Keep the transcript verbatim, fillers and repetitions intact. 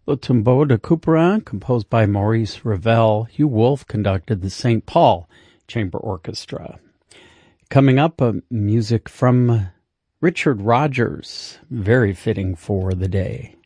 Le Tombeau de Couperin, composed by Maurice Ravel. Hugh Wolf conducted the Saint Paul Chamber Orchestra. Coming up, uh, music from Richard Rodgers, very fitting for the day.